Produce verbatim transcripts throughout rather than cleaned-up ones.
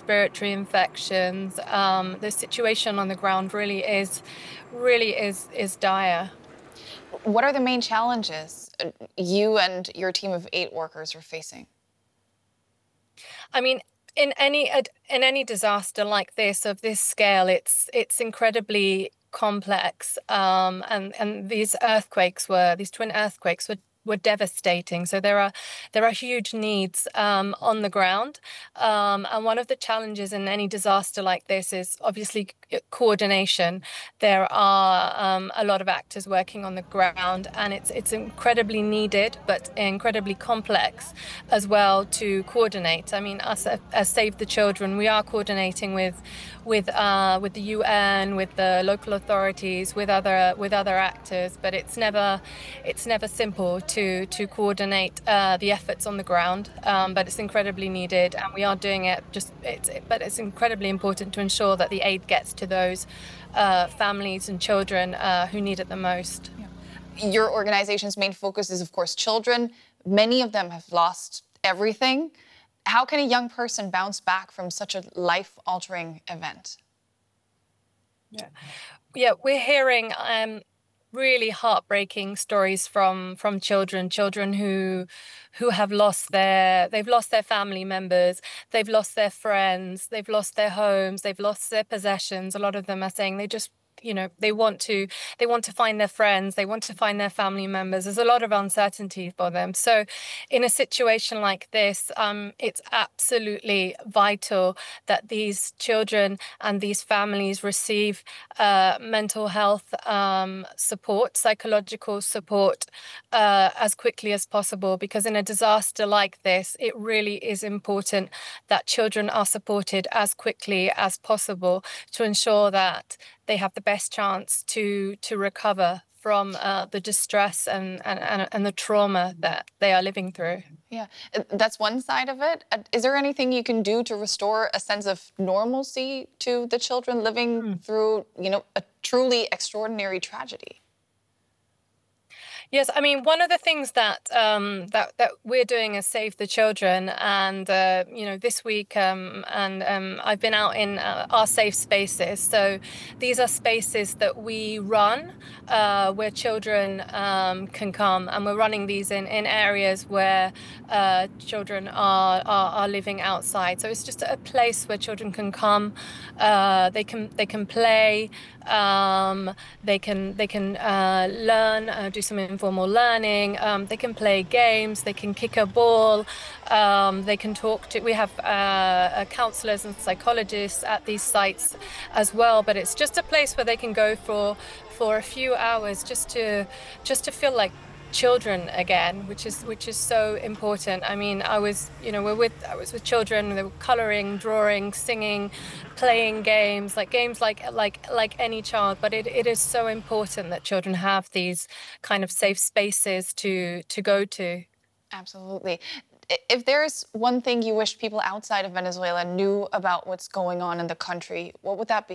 respiratory infections. Um, the situation on the ground really is, really is, is dire. What are the main challenges you and your team of eight workers are facing? I mean, in any in any disaster like this, of this scale, it's it's incredibly complex. Um, and and these earthquakes were these twin earthquakes were. were devastating. So there are there are huge needs um, on the ground. Um, and one of the challenges in any disaster like this is obviously coordination. There are um, a lot of actors working on the ground, and it's it's incredibly needed, but incredibly complex as well to coordinate. I mean, us as Save the Children, we are coordinating with with uh, with the U N, with the local authorities, with other with other actors, but it's never it's never simple to to coordinate uh, the efforts on the ground, um, but it's incredibly needed, and we are doing it. Just it's but it's incredibly important to ensure that the aid gets to those uh, families and children uh, who need it the most. Yeah. Your organization's main focus is, of course, children. Many of them have lost everything. How can a young person bounce back from such a life-altering event? Yeah, yeah, we're hearing um, really heartbreaking stories from from children, children who who have lost their they've lost their family members, they've lost their friends, they've lost their homes, they've lost their possessions. A lot of them are saying they just you know they want to they want to find their friends, they want to find their family members. There's a lot of uncertainty for them. So in a situation like this, um it's absolutely vital that these children and these families receive uh, mental health um, support, psychological support uh, as quickly as possible, because in a disaster like this, it really is important that children are supported as quickly as possible to ensure that they have the best chance to to recover from uh, the distress and, and, and the trauma that they are living through. Yeah, that's one side of it. Is there anything you can do to restore a sense of normalcy to the children living mm. through, you know, a truly extraordinary tragedy? Yes, I mean, one of the things that um, that that we're doing as Save the Children, and uh, you know, this week, um, and um, I've been out in uh, our safe spaces. So these are spaces that we run uh, where children um, can come, and we're running these in in areas where uh, children are, are are living outside. So it's just a place where children can come. Uh, they can they can play. Um, they can they can uh, learn, uh, do some informal learning. Um, they can play games. They can kick a ball. Um, they can talk to. We have uh, counselors and psychologists at these sites as well. But it's just a place where they can go for for a few hours just to just to feel like children again, which is which is so important. I mean, I was, you know, we're with I was with children. They were coloring, drawing, singing, playing games, like games like like like any child. But it, it is so important that children have these kind of safe spaces to to go to. Absolutely. If there's one thing you wish people outside of Venezuela knew about what's going on in the country, what would that be?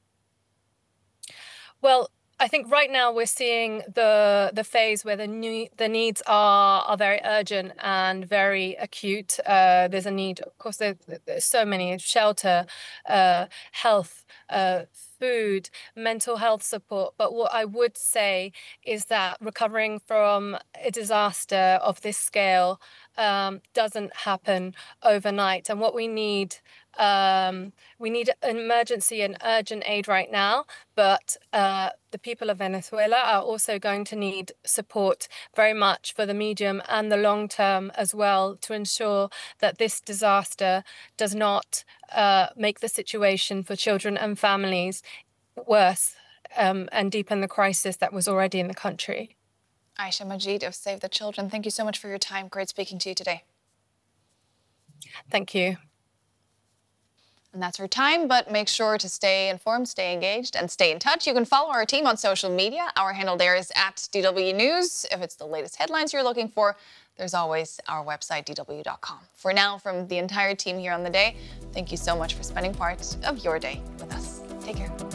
Well, I think right now we're seeing the the phase where the new, the needs are are very urgent and very acute. Uh, there's a need, of course, there, there's so many: shelter, uh, health, uh, food, mental health support. But what I would say is that recovering from a disaster of this scale um, doesn't happen overnight. And what we need, um, we need emergency and urgent aid right now. But uh, the people of Venezuela are also going to need support very much for the medium and the long term as well, to ensure that this disaster does not uh, make the situation for children and families worse um, and deepen the crisis that was already in the country. Aisha Majid of Save the Children, thank you so much for your time. Great speaking to you today. Thank you. And that's our time, but make sure to stay informed, stay engaged, and stay in touch. You can follow our team on social media. Our handle there is at D W News. If it's the latest headlines you're looking for, there's always our website, D W dot com. For now, from the entire team here on The Day, thank you so much for spending part of your day with us. Take care.